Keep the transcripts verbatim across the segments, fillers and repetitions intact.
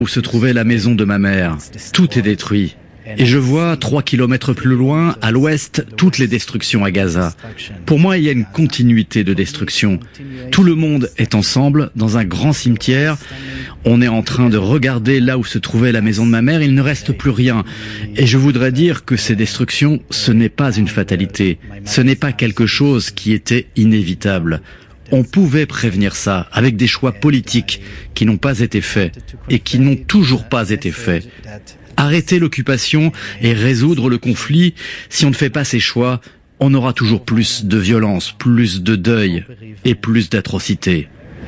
Où se trouvait la maison de ma mère. Tout est détruit. Et je vois, trois kilomètres plus loin, à l'ouest, toutes les destructions à Gaza. Pour moi, il y a une continuité de destruction. Tout le monde est ensemble, dans un grand cimetière. On est en train de regarder là où se trouvait la maison de ma mère. Il ne reste plus rien. Et je voudrais dire que ces destructions, ce n'est pas une fatalité. Ce n'est pas quelque chose qui était inévitable. On pouvait prévenir ça avec des choix politiques qui n'ont pas été faits et qui n'ont toujours pas été faits. Arrêter l'occupation et résoudre le conflit, si on ne fait pas ces choix, on aura toujours plus de violence, plus de deuil et plus d'atrocités.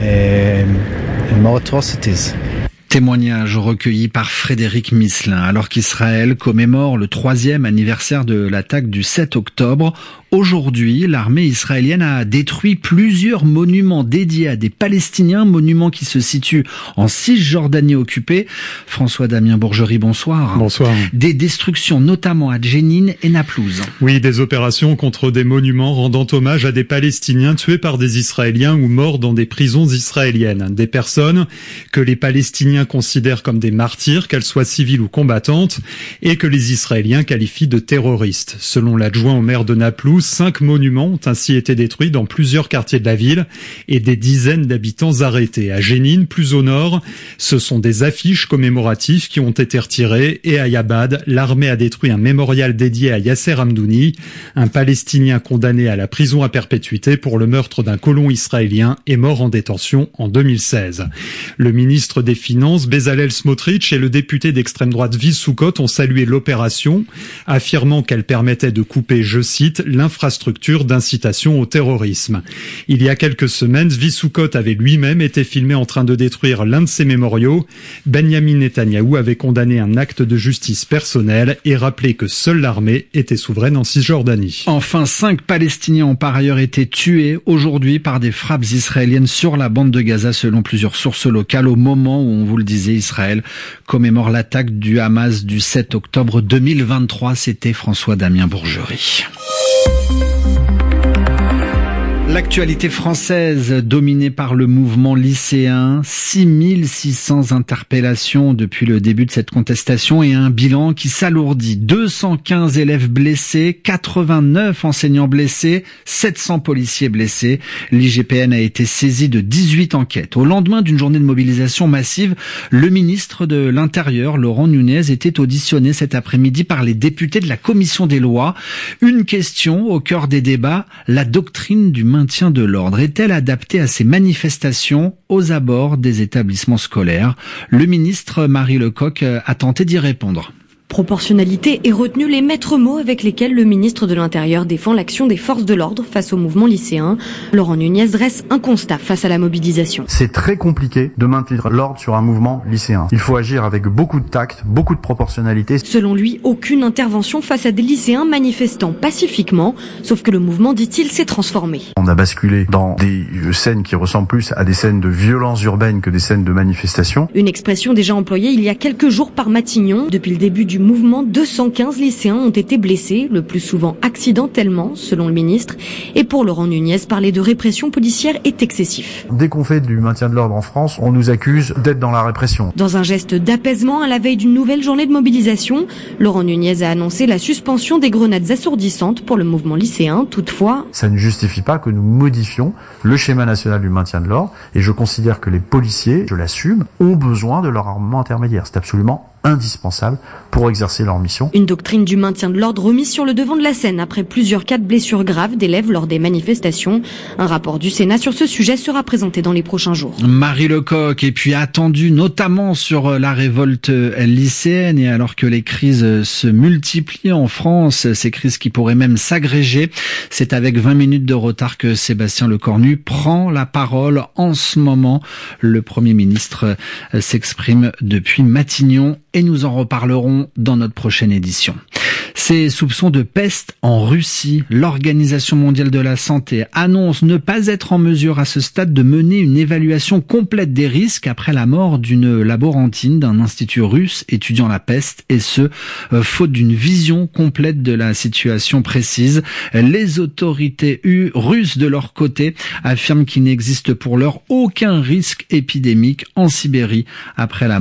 Témoignage recueilli par Frédéric Misselin. Alors qu'Israël commémore le troisième anniversaire de l'attaque du sept octobre, aujourd'hui, l'armée israélienne a détruit plusieurs monuments dédiés à des Palestiniens, monuments qui se situent en Cisjordanie occupée. François-Damien Bourgerie, bonsoir. Bonsoir. Des destructions notamment à Jenin et Naplouse. Oui, des opérations contre des monuments rendant hommage à des Palestiniens tués par des Israéliens ou morts dans des prisons israéliennes. Des personnes que les Palestiniens considèrent comme des martyrs, qu'elles soient civiles ou combattantes, et que les Israéliens qualifient de terroristes. Selon l'adjoint au maire de Naplouse, cinq monuments ont ainsi été détruits dans plusieurs quartiers de la ville et des dizaines d'habitants arrêtés. À Jenin, plus au nord, ce sont des affiches commémoratives qui ont été retirées, et à Yabad, l'armée a détruit un mémorial dédié à Yasser Hamdouni, un Palestinien condamné à la prison à perpétuité pour le meurtre d'un colon israélien et mort en détention en deux mille seize. Le ministre des Finances, Bezalel Smotrich, et le député d'extrême droite Zvi Sukkot ont salué l'opération, affirmant qu'elle permettait de couper, je cite, l'infrastructure d'incitation au terrorisme. Il y a quelques semaines, Zvi Sukkot avait lui-même été filmé en train de détruire l'un de ses mémoriaux. Benjamin Netanyahou avait condamné un acte de justice personnelle et rappelé que seule l'armée était souveraine en Cisjordanie. Enfin, cinq Palestiniens ont par ailleurs été tués aujourd'hui par des frappes israéliennes sur la bande de Gaza, selon plusieurs sources locales, au moment où, on vous le disait, Israël commémore l'attaque du Hamas du sept octobre deux mille vingt-trois. C'était François-Damien Bourgerie. L'actualité française dominée par le mouvement lycéen, six mille six cents interpellations depuis le début de cette contestation et un bilan qui s'alourdit. deux cent quinze élèves blessés, quatre-vingt-neuf enseignants blessés, sept cents policiers blessés. L'I G P N a été saisi de dix-huit enquêtes. Au lendemain d'une journée de mobilisation massive, le ministre de l'Intérieur, Laurent Nunez, était auditionné cet après-midi par les députés de la commission des lois. Une question au cœur des débats, la doctrine du maintien de l'ordre est-elle adaptée à ces manifestations aux abords des établissements scolaires? Le ministre Marie Lecoq a tenté d'y répondre. Proportionnalité et retenue, les maîtres mots avec lesquels le ministre de l'Intérieur défend l'action des forces de l'ordre face au mouvement lycéen. Laurent Nunez dresse un constat face à la mobilisation. C'est très compliqué de maintenir l'ordre sur un mouvement lycéen. Il faut agir avec beaucoup de tact, beaucoup de proportionnalité. Selon lui, aucune intervention face à des lycéens manifestant pacifiquement, sauf que le mouvement, dit-il, s'est transformé. On a basculé dans des scènes qui ressemblent plus à des scènes de violence urbaine que des scènes de manifestation. Une expression déjà employée il y a quelques jours par Matignon. Depuis le début du mouvement, deux cent quinze lycéens ont été blessés, le plus souvent accidentellement, selon le ministre. Et pour Laurent Nunez, parler de répression policière est excessif. Dès qu'on fait du maintien de l'ordre en France, on nous accuse d'être dans la répression. Dans un geste d'apaisement à la veille d'une nouvelle journée de mobilisation, Laurent Nunez a annoncé la suspension des grenades assourdissantes pour le mouvement lycéen. Toutefois, ça ne justifie pas que nous modifions le schéma national du maintien de l'ordre, et je considère que les policiers, je l'assume, ont besoin de leur armement intermédiaire. C'est absolument indispensable pour exercer leur mission. Une doctrine du maintien de l'ordre remise sur le devant de la scène après plusieurs cas de blessures graves d'élèves lors des manifestations. Un rapport du Sénat sur ce sujet sera présenté dans les prochains jours. Marie Lecoq, et puis attendu notamment sur la révolte lycéenne, et alors que les crises se multiplient en France, ces crises qui pourraient même s'agréger, c'est avec vingt minutes de retard que Sébastien Lecornu prend la parole en ce moment. Le Premier ministre s'exprime depuis Matignon et nous en reparlerons dans notre prochaine édition. Ces soupçons de peste en Russie, l'Organisation mondiale de la santé annonce ne pas être en mesure à ce stade de mener une évaluation complète des risques après la mort d'une laborantine d'un institut russe étudiant la peste, et ce, faute d'une vision complète de la situation précise. Les autorités russes, de leur côté, affirment qu'il n'existe pour l'heure aucun risque épidémique en Sibérie après la mort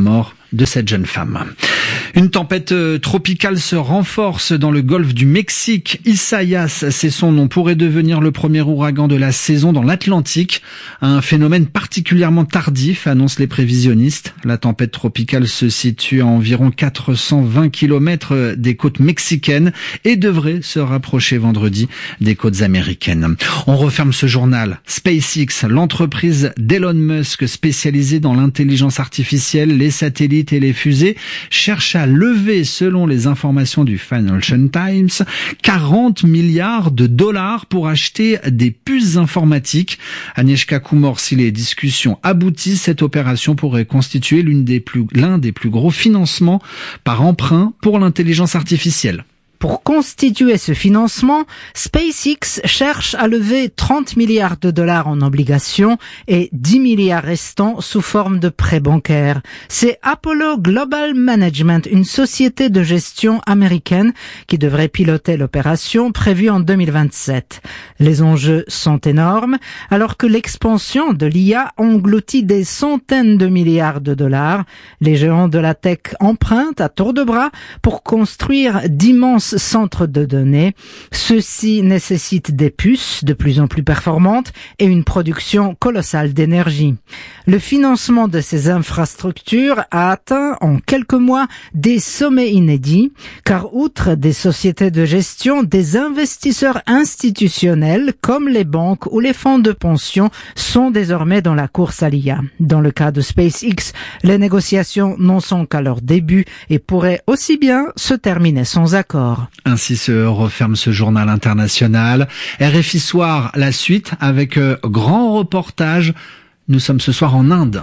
de cette jeune femme. Une tempête tropicale se renforce dans le golfe du Mexique. Isaias, c'est son nom, pourrait devenir le premier ouragan de la saison dans l'Atlantique. Un phénomène particulièrement tardif, annoncent les prévisionnistes. La tempête tropicale se situe à environ quatre cent vingt kilomètres des côtes mexicaines et devrait se rapprocher vendredi des côtes américaines. On referme ce journal. SpaceX, l'entreprise d'Elon Musk spécialisée dans l'intelligence artificielle, les satellites et les fusées, cherche à lever, selon les informations du Financial Times, quarante milliards de dollars pour acheter des puces informatiques. Agnieszka Kumor, si les discussions aboutissent, cette opération pourrait constituer l'une des plus, l'un des plus gros financements par emprunt pour l'intelligence artificielle. Pour constituer ce financement, SpaceX cherche à lever trente milliards de dollars en obligations et dix milliards restants sous forme de prêts bancaires. C'est Apollo Global Management, une société de gestion américaine qui devrait piloter l'opération prévue en deux mille vingt-sept. Les enjeux sont énormes, alors que l'expansion de l'I A engloutit des centaines de milliards de dollars. Les géants de la tech empruntent à tour de bras pour construire d'immenses centres de données. Ceux-ci nécessitent des puces de plus en plus performantes et une production colossale d'énergie. Le financement de ces infrastructures a atteint en quelques mois des sommets inédits, car outre des sociétés de gestion, des investisseurs institutionnels comme les banques ou les fonds de pension sont désormais dans la course à l'I A. Dans le cas de SpaceX, les négociations n'en sont qu'à leur début et pourraient aussi bien se terminer sans accord. Ainsi se referme ce journal international. R F I Soir, la suite avec euh, grand reportage. Nous sommes ce soir en Inde.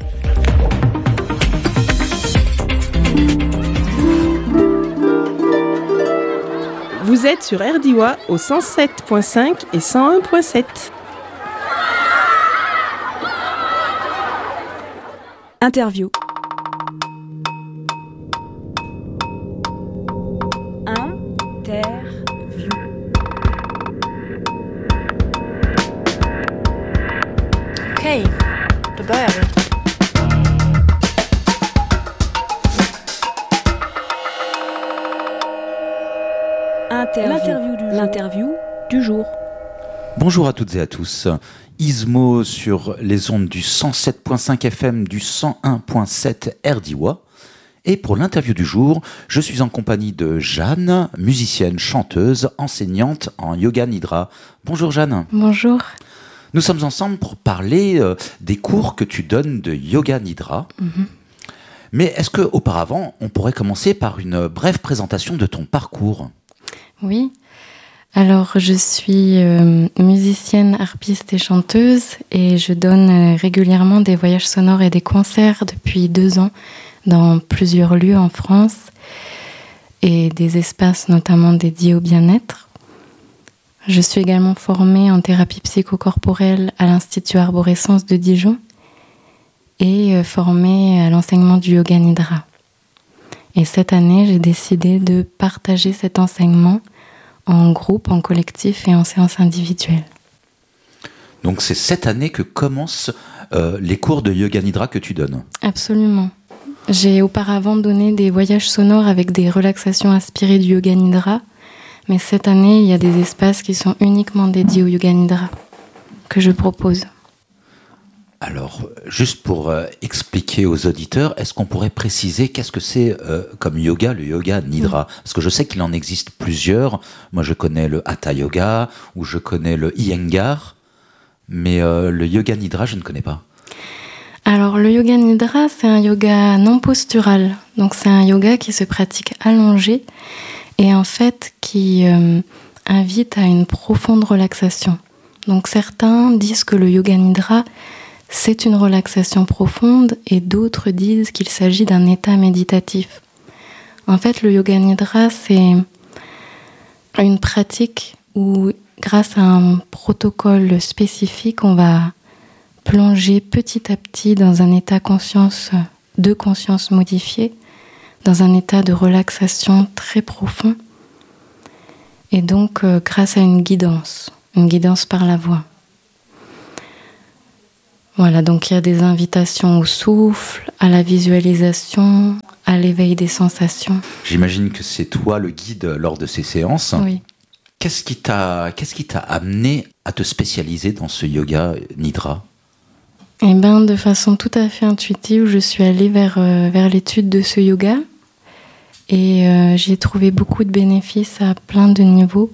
Vous êtes sur R D I W A au cent sept virgule cinq et cent un virgule sept. Interview. Okej, då börjar vi. Interview. L'interview du jour. Bonjour à toutes et à tous. Ismo sur les ondes du cent sept virgule cinq F M, du cent un virgule sept R D I W A. Et pour l'interview du jour, je suis en compagnie de Jeanne, musicienne, chanteuse, enseignante en yoga nidra. Bonjour Jeanne. Bonjour. Nous sommes ensemble pour parler euh, des cours que tu donnes de yoga nidra. Mm-hmm. Mais est-ce qu'auparavant, on pourrait commencer par une brève présentation de ton parcours ? Oui. Alors, je suis euh, musicienne, harpiste et chanteuse et je donne euh, régulièrement des voyages sonores et des concerts depuis deux ans dans plusieurs lieux en France et des espaces notamment dédiés au bien-être. Je suis également formée en thérapie psychocorporelle à l'Institut Arborescence de Dijon et formée à l'enseignement du yoga nidra. Et cette année, j'ai décidé de partager cet enseignement en groupe, en collectif et en séance individuelle. Donc c'est cette année que commencent euh, les cours de yoga nidra que tu donnes ? Absolument. J'ai auparavant donné des voyages sonores avec des relaxations inspirées du yoga nidra, mais cette année, il y a des espaces qui sont uniquement dédiés au yoga nidra que je propose. Alors, juste pour euh, expliquer aux auditeurs, est-ce qu'on pourrait préciser qu'est-ce que c'est euh, comme yoga, le yoga nidra ? Parce que je sais qu'il en existe plusieurs. Moi, je connais le Hatha Yoga ou je connais le Iyengar, mais euh, le yoga nidra, je ne connais pas. Alors, le yoga nidra, c'est un yoga non postural. Donc, c'est un yoga qui se pratique allongé et en fait qui euh, invite à une profonde relaxation. Donc, certains disent que le yoga nidra, c'est une relaxation profonde et d'autres disent qu'il s'agit d'un état méditatif. En fait, le yoga nidra, c'est une pratique où, grâce à un protocole spécifique, on va plonger petit à petit dans un état conscience, de conscience modifié, dans un état de relaxation très profond, et donc euh, grâce à une guidance, une guidance par la voix. Voilà, donc il y a des invitations au souffle, à la visualisation, à l'éveil des sensations. J'imagine que c'est toi le guide lors de ces séances. Oui. Qu'est-ce qui t'a, qu'est-ce qui t'a amené à te spécialiser dans ce yoga nidra ? Eh bien, de façon tout à fait intuitive, je suis allée vers, euh, vers l'étude de ce yoga et euh, j'ai trouvé beaucoup de bénéfices à plein de niveaux.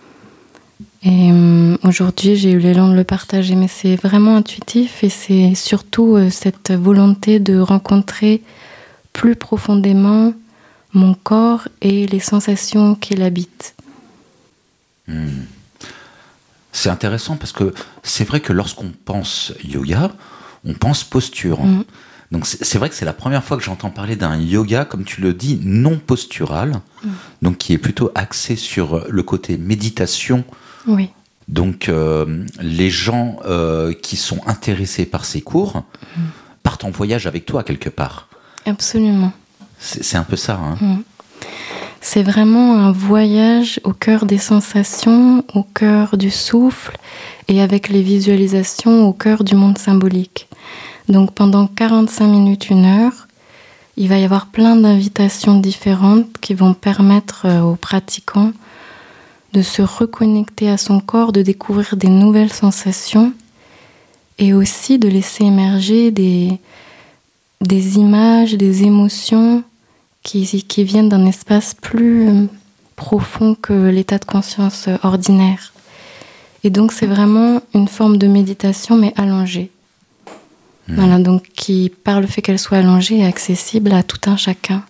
Et euh, aujourd'hui, j'ai eu l'élan de le partager, mais c'est vraiment intuitif et c'est surtout euh, cette volonté de rencontrer plus profondément mon corps et les sensations qui l'habitent. Hmm. C'est intéressant parce que c'est vrai que lorsqu'on pense yoga, on pense posture. Mmh. Donc c'est, c'est vrai que c'est la première fois que j'entends parler d'un yoga, comme tu le dis, non postural, mmh. donc qui est plutôt axé sur le côté méditation. Oui. Donc euh, les gens euh, qui sont intéressés par ces cours mmh. partent en voyage avec toi quelque part. Absolument. C'est, c'est un peu ça. Hein. Mmh. C'est vraiment un voyage au cœur des sensations, au cœur du souffle et avec les visualisations au cœur du monde symbolique. Donc pendant quarante-cinq minutes, une heure, il va y avoir plein d'invitations différentes qui vont permettre aux pratiquants de se reconnecter à son corps, de découvrir des nouvelles sensations et aussi de laisser émerger des, des images, des émotions Qui, qui viennent d'un espace plus profond que l'état de conscience ordinaire. Et donc c'est vraiment une forme de méditation mais allongée. Mmh. Voilà, donc qui, par le fait qu'elle soit allongée, est accessible à tout un chacun.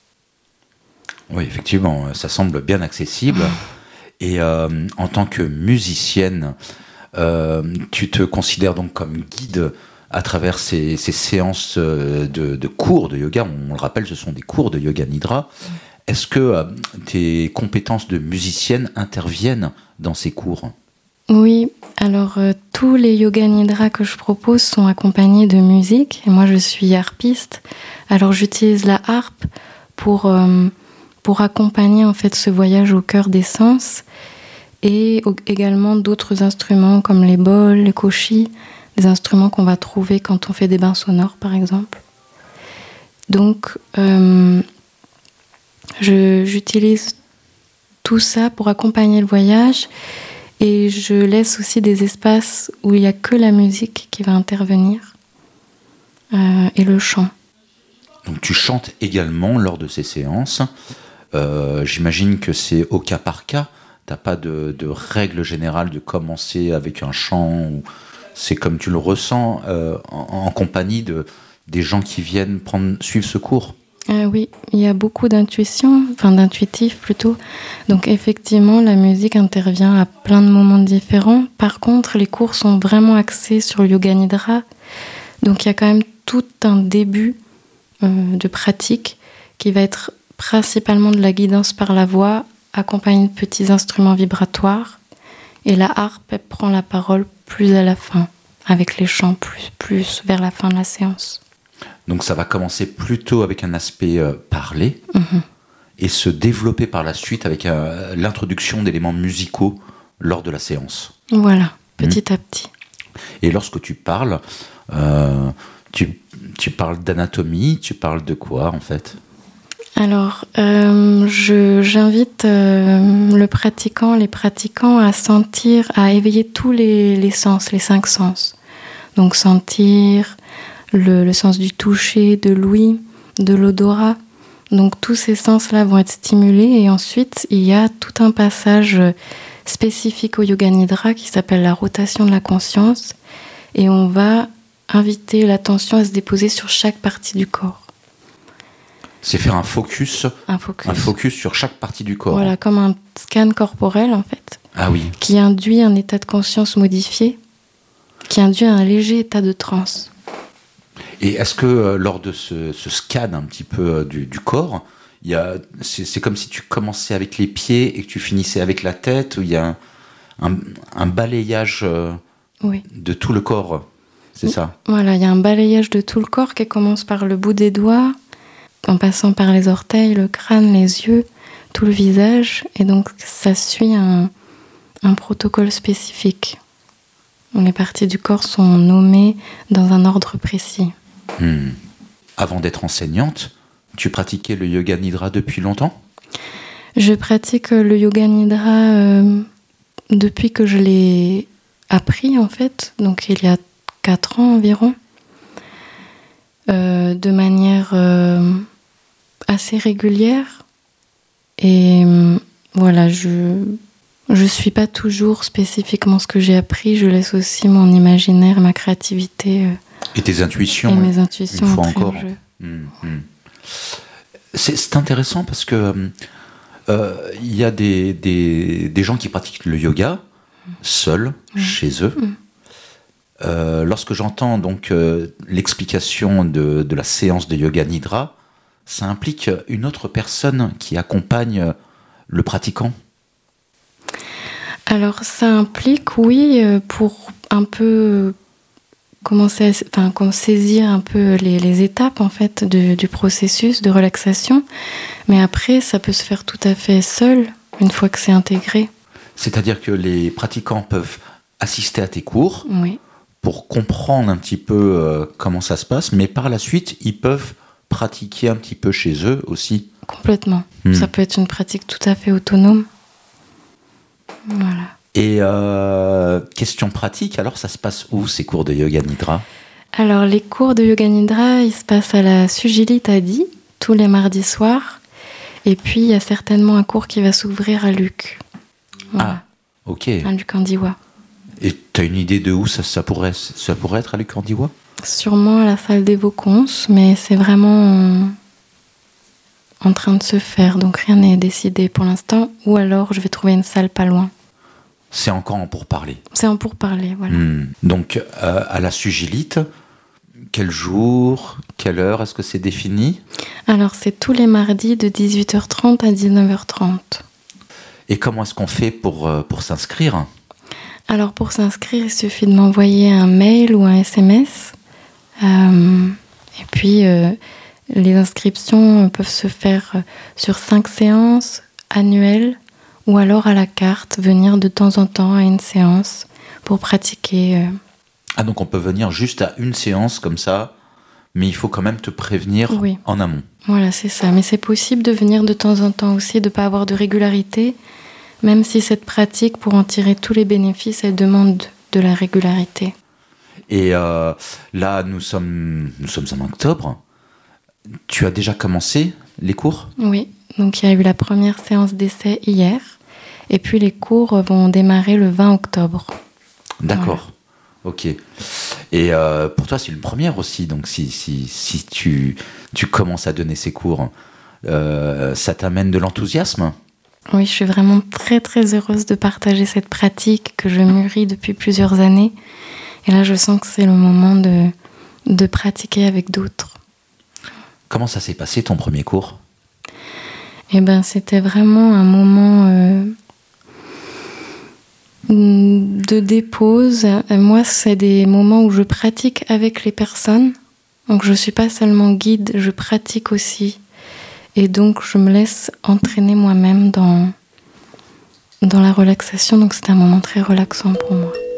Oui, effectivement, ça semble bien accessible. Et euh, en tant que musicienne, euh, tu te considères donc comme guide à travers ces, ces séances de, de cours de yoga. On, on le rappelle, ce sont des cours de yoga nidra. Est-ce que euh, tes compétences de musicienne interviennent dans ces cours ? Oui, alors euh, tous les yoga nidra que je propose sont accompagnés de musique. Et moi, je suis harpiste. Alors, j'utilise la harpe pour, euh, pour accompagner en fait ce voyage au cœur des sens et au, également d'autres instruments comme les bols, les koshis, des instruments qu'on va trouver quand on fait des bains sonores, par exemple. Donc, euh, je, j'utilise tout ça pour accompagner le voyage et je laisse aussi des espaces où il n'y a que la musique qui va intervenir euh, et le chant. Donc, tu chantes également lors de ces séances. Euh, j'imagine que c'est au cas par cas. Tu n'as pas de, de règle générale de commencer avec un chant ou... C'est comme tu le ressens euh, en, en compagnie de, des gens qui viennent prendre, suivre ce cours. Euh, oui, il y a beaucoup d'intuition, enfin d'intuitif plutôt. Donc effectivement, la musique intervient à plein de moments différents. Par contre, les cours sont vraiment axés sur le yoga nidra. Donc il y a quand même tout un début euh, de pratique qui va être principalement de la guidance par la voix, accompagné de petits instruments vibratoires. Et la harpe, elle prend la parole plus à la fin, avec les chants plus, plus vers la fin de la séance. Donc ça va commencer plutôt avec un aspect euh, parlé mm-hmm. et se développer par la suite avec euh, l'introduction d'éléments musicaux lors de la séance. Voilà, petit mmh. à petit. Et lorsque tu parles, euh, tu, tu parles d'anatomie, tu parles de quoi en fait ? Alors, euh, je, j'invite euh, le pratiquant, les pratiquants à sentir, à éveiller tous les, les sens, les cinq sens. Donc sentir le, le sens du toucher, de l'ouïe, de l'odorat. Donc tous ces sens-là vont être stimulés et ensuite il y a tout un passage spécifique au yoga nidra qui s'appelle la rotation de la conscience et on va inviter l'attention à se déposer sur chaque partie du corps. C'est faire un focus, un focus, un focus sur chaque partie du corps. Voilà, comme un scan corporel en fait. Ah oui. Qui induit un état de conscience modifié, qui induit un léger état de transe. Et est-ce que euh, lors de ce, ce scan un petit peu euh, du, du corps, il y a, c'est, c'est comme si tu commençais avec les pieds et que tu finissais avec la tête, où il y a un, un, un balayage euh, oui. de tout le corps, c'est oui. ça ? Voilà, il y a un balayage de tout le corps qui commence par le bout des doigts, en passant par les orteils, le crâne, les yeux, tout le visage. Et donc, ça suit un, un protocole spécifique. Les parties du corps sont nommées dans un ordre précis. Hmm. Avant d'être enseignante, tu pratiquais le yoga nidra depuis longtemps ? Je pratique le yoga nidra euh, depuis que je l'ai appris, en fait, donc il y a quatre ans environ, euh, de manière euh, assez régulière. Et euh, voilà, je je suis pas toujours spécifiquement ce que j'ai appris, je laisse aussi mon imaginaire, ma créativité. Euh, et tes intuitions. Et mes intuitions. Une fois encore. Mmh, mmh. C'est, c'est intéressant parce que il euh, y a des, des, des gens qui pratiquent le yoga seuls, mmh. chez eux. Mmh. Euh, lorsque j'entends donc euh, l'explication de, de la séance de yoga nidra, ça implique une autre personne qui accompagne le pratiquant. Alors ça implique, oui, pour un peu commencer à, enfin, comme saisir un peu les, les étapes en fait de, du processus de relaxation, mais après ça peut se faire tout à fait seul une fois que c'est intégré. C'est-à-dire que les pratiquants peuvent assister à tes cours, oui. pour comprendre un petit peu euh, comment ça se passe, mais par la suite ils peuvent pratiquer un petit peu chez eux aussi. Complètement. Hmm. Ça peut être une pratique tout à fait autonome. Voilà. Et euh, question pratique, alors ça se passe où ces cours de yoga nidra ? Alors les cours de yoga nidra, ils se passent à la Sujili Thadi, tous les mardis soirs. Et puis il y a certainement un cours qui va s'ouvrir à Luc. Voilà. Ah, ok. À Luc-en-Diois. Et tu as une idée de où ça, ça, pourrait, ça pourrait être à Luc-en-Diois ? Sûrement à la salle des Vauconces, mais c'est vraiment en train de se faire, donc rien n'est décidé pour l'instant. Ou alors je vais trouver une salle pas loin. C'est encore en pourparlers. C'est en pourparlers, voilà. Mmh. Donc, euh, à la Sugilite, quel jour, quelle heure, est-ce que c'est défini ? Alors, c'est tous les mardis de dix-huit heures trente à dix-neuf heures trente. Et comment est-ce qu'on fait pour, euh, pour s'inscrire ? Alors, pour s'inscrire, il suffit de m'envoyer un mail ou un S M S. Euh, et puis, euh, les inscriptions peuvent se faire sur cinq séances annuelles, ou alors à la carte, venir de temps en temps à une séance pour pratiquer. Euh... Ah, donc on peut venir juste à une séance comme ça, mais il faut quand même te prévenir oui. en amont. Voilà, c'est ça. Mais c'est possible de venir de temps en temps aussi, de ne pas avoir de régularité, même si cette pratique, pour en tirer tous les bénéfices, elle demande de la régularité. Et euh, là, nous sommes, nous sommes en octobre. Tu as déjà commencé les cours ? Oui, donc il y a eu la première séance d'essai hier. Et puis les cours vont démarrer le vingt octobre. D'accord, voilà. Ok. Et euh, pour toi, c'est une première aussi. Donc si, si, si tu, tu commences à donner ces cours, euh, ça t'amène de l'enthousiasme ? Oui, je suis vraiment très très heureuse de partager cette pratique que je mûris depuis plusieurs années. Et là, je sens que c'est le moment de, de pratiquer avec d'autres. Comment ça s'est passé ton premier cours ? Eh ben, c'était vraiment un moment... Euh, de dépose. Moi, c'est des moments où je pratique avec les personnes. Donc, je ne suis pas seulement guide, je pratique aussi. Et donc, je me laisse entraîner moi-même dans, dans la relaxation. Donc, c'était un moment très relaxant pour moi.